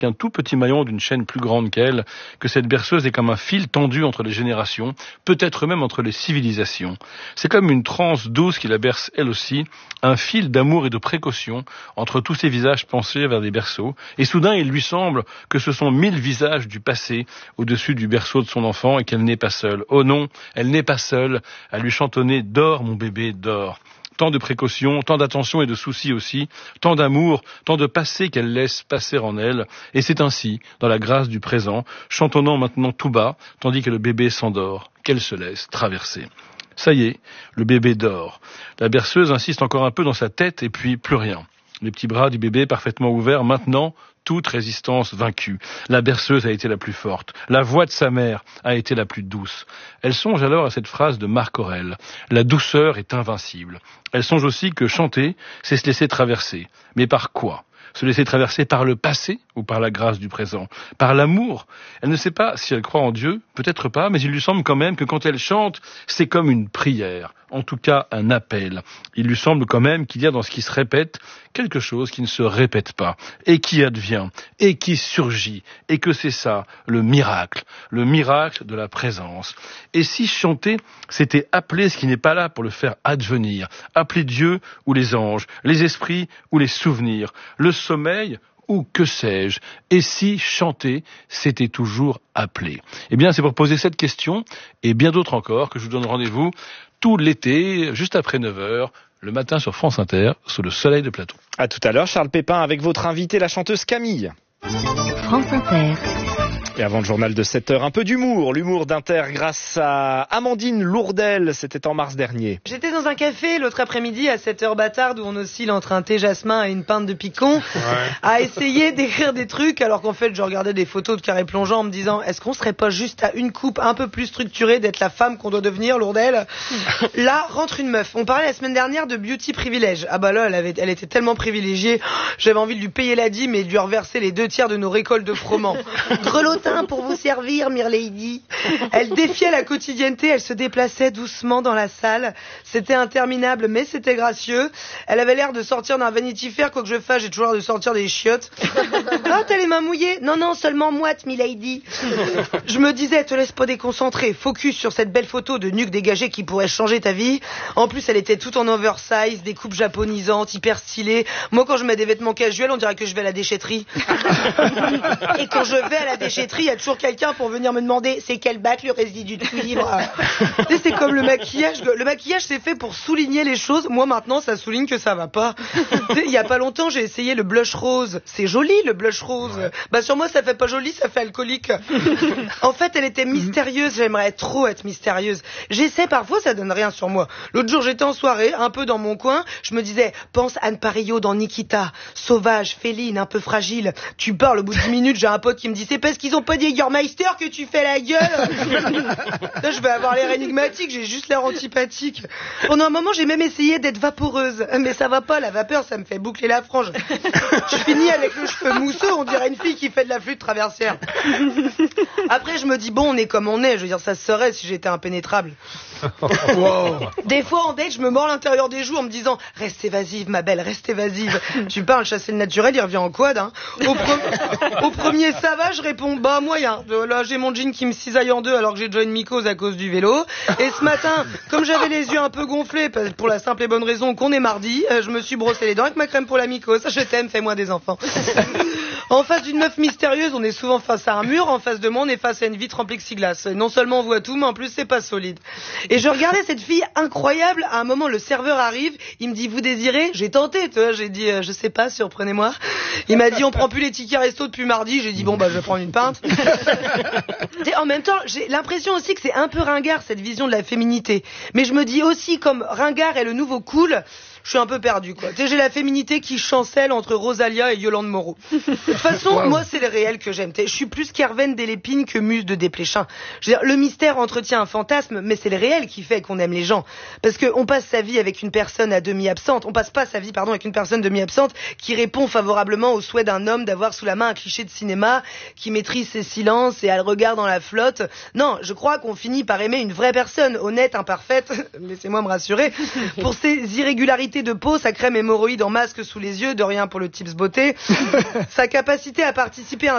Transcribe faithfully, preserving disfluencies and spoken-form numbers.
un tout petit maillon d'une chaîne plus grande qu'elle, que cette berceuse est comme un fil tendu entre les générations, peut-être même entre les civilisations. C'est comme une transe douce qui la berce elle aussi, un fil d'amour et de précaution entre tous ces visages penchés vers des berceaux, et soudain il lui semble que ce sont mille visages du passé au-dessus du berceau de son enfant et qu'elle n'est pas seule. Oh non, elle n'est pas seule, à lui chantonner « Dors mon bébé, dors ». Tant de précautions, tant d'attention et de soucis aussi, tant d'amour, tant de passé qu'elle laisse passer en elle. Et c'est ainsi, dans la grâce du présent, chantonnant maintenant tout bas, tandis que le bébé s'endort, qu'elle se laisse traverser. Ça y est, le bébé dort. La berceuse insiste encore un peu dans sa tête et puis plus rien. Les petits bras du bébé parfaitement ouverts, maintenant, toute résistance vaincue. La berceuse a été la plus forte. La voix de sa mère a été la plus douce. Elle songe alors à cette phrase de Marc Aurèle. La douceur est invincible. Elle songe aussi que chanter, c'est se laisser traverser. Mais par quoi ? Se laisser traverser par le passé ou par la grâce du présent? Par l'amour? Elle ne sait pas si elle croit en Dieu, peut-être pas, mais il lui semble quand même que quand elle chante, c'est comme une prière, en tout cas un appel. Il lui semble quand même qu'il y a dans ce qui se répète quelque chose qui ne se répète pas, et qui advient, et qui surgit, et que c'est ça, le miracle, le miracle de la présence. Et si chanter, c'était appeler ce qui n'est pas là pour le faire advenir, appeler Dieu ou les anges, les esprits ou les souvenirs, le sommeil ou que sais-je, et si chanter, c'était toujours appeler? Eh bien, c'est pour poser cette question, et bien d'autres encore, que je vous donne rendez-vous tout l'été, juste après neuf heures, le matin sur France Inter, sous le soleil de Platon. À tout à l'heure, Charles Pépin, avec votre invitée, la chanteuse Camille. France Inter. Et avant le journal de sept heures, un peu d'humour. L'humour d'Inter grâce à Amandine Lourdel. C'était en mars dernier. J'étais dans un café l'autre après-midi à sept heures bâtarde où on oscille entre un thé jasmin et une pinte de picon, ouais. à essayer d'écrire des trucs alors qu'en fait je regardais des photos de carré plongeant en me disant est-ce qu'on serait pas juste à une coupe un peu plus structurée d'être la femme qu'on doit devenir, Lourdel? Là rentre une meuf. On parlait la semaine dernière de beauty privilège. Ah bah là elle, avait, elle était tellement privilégiée, j'avais envie de lui payer la dîme et de lui reverser les deux tiers de nos récoltes de froment. Grelotin pour vous servir, Mirlady. Elle défiait la quotidienneté, elle se déplaçait doucement dans la salle. C'était interminable, mais c'était gracieux. Elle avait l'air de sortir d'un Vanity Fair, quoi que je fasse, j'ai toujours l'air de sortir des chiottes. Ah, t'as les mains mouillées? Non, non, seulement moite, Milady. Je me disais, te laisse pas déconcentrer, focus sur cette belle photo de nuque dégagée qui pourrait changer ta vie. En plus, elle était toute en oversize, des coupes japonisantes, hyper stylées. Moi, quand je mets des vêtements casuels, on dirait que je vais à la déchetterie. Et quand je vais à la déchetterie, il y a toujours quelqu'un pour venir me demander c'est quel bac le résidu de cuivre. Tu sais, c'est comme le maquillage. Le maquillage, c'est fait pour souligner les choses. Moi, maintenant, ça souligne que ça va pas. Il y a pas longtemps, j'ai essayé le blush rose. C'est joli, le blush rose. Ouais. Bah, sur moi, ça fait pas joli, ça fait alcoolique. En fait, elle était mystérieuse. J'aimerais trop être mystérieuse. J'essaie parfois, ça donne rien sur moi. L'autre jour, j'étais en soirée, un peu dans mon coin. Je me disais, pense Anne Parillo dans Nikita. Sauvage, féline, un peu fragile. Tu parles, au bout de dix minutes, j'ai un pote qui me dit, c'est parce qu'ils ont pas dit Jägermeister que tu fais la gueule. Là, je vais avoir l'air énigmatique, j'ai juste l'air antipathique. Pendant un moment, j'ai même essayé d'être vaporeuse. Mais ça va pas, la vapeur, ça me fait boucler la frange. Je finis avec le cheveu mousseux, on dirait une fille qui fait de la flûte traversière. Après, je me dis, bon, on est comme on est. Je veux dire, ça se saurait si j'étais impénétrable. Wow. Des fois, en date, je me mords l'intérieur des joues en me disant, reste évasive, ma belle, reste évasive. Tu parles, chasser le naturel, il revient en quad, hein. Au, pre- au premier, ça va, je réponds, bah, moyen. Là, j'ai mon jean qui me cisaille en deux alors que j'ai déjà une mycose à cause du vélo. Et ce matin, comme j'avais les yeux un peu gonflés, pour la simple et bonne raison qu'on est mardi, je me suis brossé les dents avec ma crème pour la mycose. Je t'aime, fais-moi des enfants. En face d'une meuf mystérieuse, on est souvent face à un mur. En face de moi, on est face à une vitre en plexiglas. Non seulement on voit tout, mais en plus, c'est pas solide. Et je regardais cette fille incroyable. À un moment, le serveur arrive. Il me dit, vous désirez? J'ai tenté, tu vois. J'ai dit, euh, je sais pas, surprenez-moi. Il m'a dit, on prend plus les tickets resto depuis mardi. J'ai dit, bon, bah, je vais prendre une pinte. En même temps, j'ai l'impression aussi que c'est un peu ringard, cette vision de la féminité. Mais je me dis aussi, comme ringard est le nouveau cool, je suis un peu perdu, quoi. Tu sais, j'ai la féminité qui chancelle entre Rosalia et Yolande Moreau. De toute façon, wow. Moi, c'est le réel que j'aime. Je suis plus Kerven Delépine que Muse de Desplechin. Je veux dire, le mystère entretient un fantasme, mais c'est le réel qui fait qu'on aime les gens. Parce qu'on passe sa vie avec une personne à demi absente. On passe pas sa vie, pardon, avec une personne demi absente qui répond favorablement au souhait d'un homme d'avoir sous la main un cliché de cinéma, qui maîtrise ses silences et a le regard dans la flotte. Non, je crois qu'on finit par aimer une vraie personne, honnête, imparfaite. Laissez-moi me rassurer. Pour ses irrégularités de peau, sa crème hémorroïde en masque sous les yeux, de rien pour le tips beauté, sa capacité à participer à un